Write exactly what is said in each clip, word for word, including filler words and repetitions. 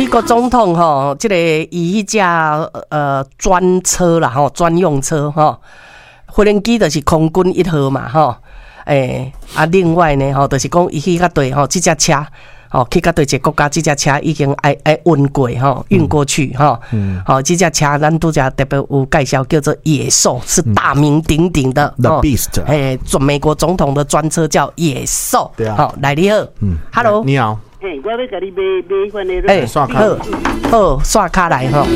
国总统吼，这个以迄架呃专车啦吼，专用车吼，无人机就是空军一号嘛吼，诶、欸、啊，另外呢吼，就是讲伊去甲对吼，这架车。哦，去到对一个国家，这架车已经爱爱运过吼，运过去吼。嗯。好、哦，这架车咱拄则特别有介绍，叫做野兽，是大名鼎鼎的。 The Beast。 哎，准美国总统的专车叫野兽。 对啊。 好、哦，来你好。嗯。Hello。 你好。 嘿，我要甲你买买款的。 哎，刷卡。好，好，刷卡来吼。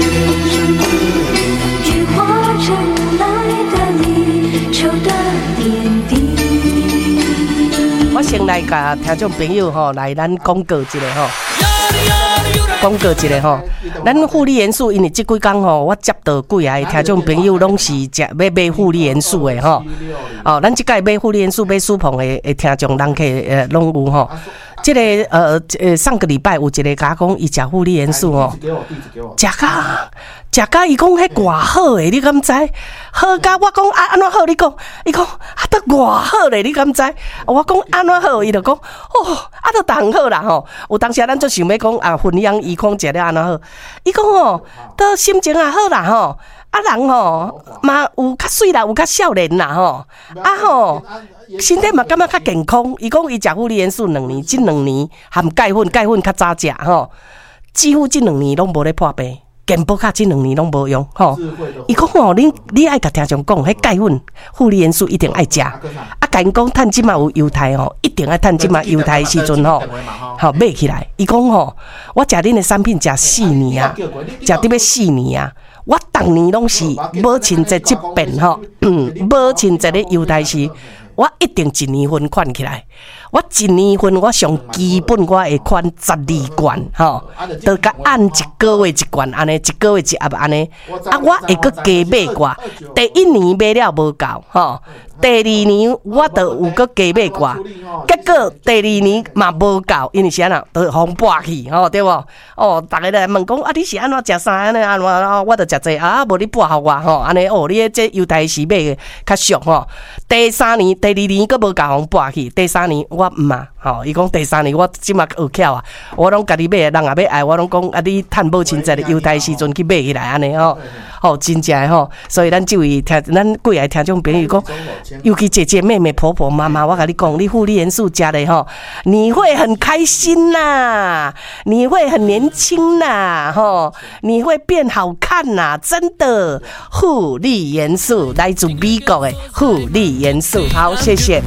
我先来甲听众朋友吼，来咱广告一下吼，广告一下吼。咱护理元素，因为即几工吼，我接到几个听众朋友拢是食要买护理元素的吼。哦，咱即届买护理元素买舒鹏的的听众人客呃拢有吼。这个呃呃上个礼拜有一个甲讲伊食护理元素哦，食甲食甲伊讲迄偌好诶，你敢知？好甲我讲啊安怎好？你讲，伊讲啊得偌好咧，你敢知？我讲安怎好？伊就讲哦啊得当好啦吼。有当时咱就想要讲啊分享伊讲食了安怎好？伊讲哦，得心情也好啦吼。啊人吼嘛有较水啦，有较少年啦吼。啊吼。身体嘛感觉较健康，伊讲伊食护理元素两年，即两年含钙粉，钙粉较早食吼，几乎即两年拢无咧破病，健保卡即两年拢无用吼。伊讲吼，你你爱甲听众讲，迄钙粉护理元素一定爱食。啊，甲因讲趁即嘛有优待吼，一定爱趁即嘛优待时阵吼，吼买起来。伊讲吼，我食恁的产品食四年啊，食得要四年啊。我逐年拢是无亲在即边吼，嗯，无亲在咧优待时。我一定一年份款起来，我一年份我上基本我会款十二罐吼，都甲按一个月一罐安尼，一个月一盒安尼，啊我会搁加买寡，第一年买了无够吼，第二年我就有搁加买寡，结果第二年嘛无够，因为是安怎，都互拔去吼，对无？哦，逐个来问讲啊，你是安怎食啥安尼安怎？我就食这啊，无你拔互我吼，安尼哦，你这优待时买的较俗吼，第三年。第二年佫无甲互拔去，第三年我毋啊，吼，伊讲第三年我即马学巧啊，我拢家己买，人也要爱，我拢讲啊，你趁无亲在优待时阵去买起来安尼吼，吼真正吼，所以咱即位听咱几个听众朋友讲，尤其姐姐妹妹婆婆妈妈，我甲你讲，你护理元素食咧吼，你会很开心呐，你会很年轻呐，吼，你会变好看呐，真的，护理元素来自美国的护理元素，好。谢谢。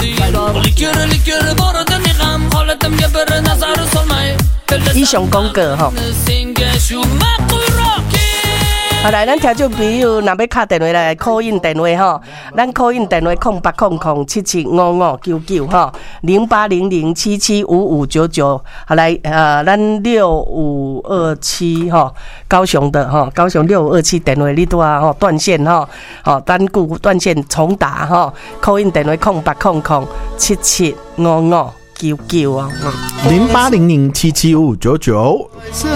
以上广告吼。好来，咱听众朋友，若要敲电话来 call in 电话吼，咱 call in 电话空八空空七七五五九九吼，零八零零七七五五九九。好来，呃，咱六五二七吼，高雄的吼，高雄六五二七电话你拄啊吼断线吼，吼单顾断线重打吼 ，call in 电话空八空空七七五五九九啊， 零八零零七七五五九九。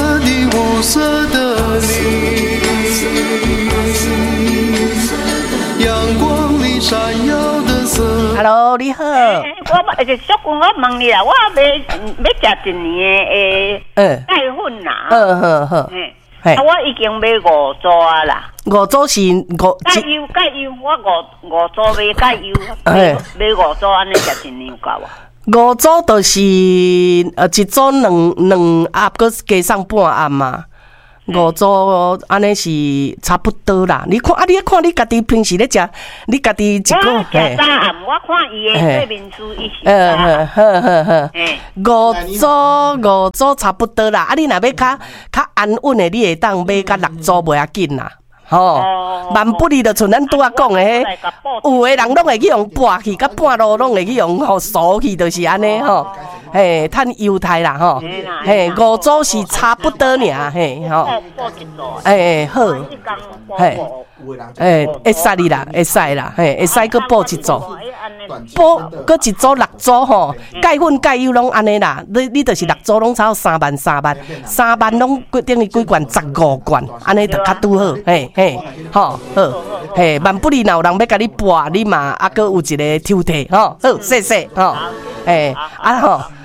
Hello， 你好。 欸、我是小姑，我问你啦，我要要食一年的诶钙粉啦。 好好好。 嘿，啊，我已经买五组啊啦。 五组是五。 钙油，钙油，我五五组买钙油，买买五组安尼食一年有够啊？ 五组就是呃一组两两盒，搁加上半盒嘛。五组安尼是差不多啦。你看啊，你看你家己平时咧食，你家己一个。 我食三盒，我看伊的说明书伊是。 嗯嗯好好好。五组五组差不多啦。啊，你若要较较安稳的，你会当买甲六组袂要紧啦。吼，万不利就像咱拄仔讲的迄，有的人拢会去用拔去，甲半路拢会去用吼锁去，就是安尼吼。嘿，趁犹太啦吼，嘿，五组是差不多尔，嘿吼，哎好，嘿，哎会使你啦，会使啦，嘿，会使佮补一组，补佮一组六组吼，钙粉钙油拢安尼啦，你你就是六组拢差不多三万三万，三万拢等于几罐十五罐，安尼就较拄好，嘿嘿，吼好，嘿，万不利若有人要甲你拔，你嘛啊佮有一个抽屉吼，好谢谢吼，哎啊吼。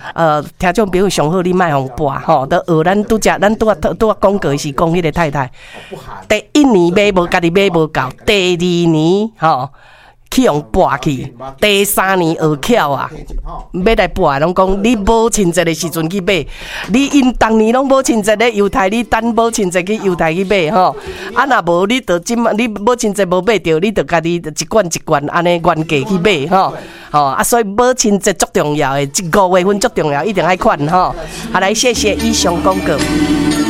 呃，听众朋友上好，你莫互博吼，都学咱拄则咱拄啊拄啊讲过是讲迄个太太，第一年买无家己买无够，第二年吼。去用拔去，第三年学巧啊，要来拔拢讲你母亲节的时阵去买，你因当年拢母亲节咧犹太，你等母亲节去犹太去买吼，啊若无你着即马你母亲节无买着，你着家己一罐一罐安尼原价去买吼，吼啊所以母亲节足重要的，一五月份足重要，一定爱款吼，啊来谢谢以上广告。